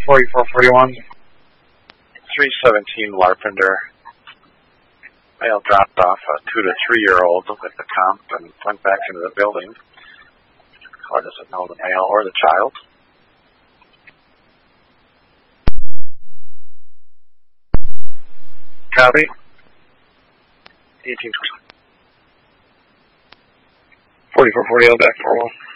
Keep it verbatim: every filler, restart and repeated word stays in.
forty-four forty-one. three seventeen Larpenter. Male dropped off a two to three year old with the comp and went back into the building. Or doesn't know the male or the child. Copy. eighteen twenty. forty-four forty, back four one.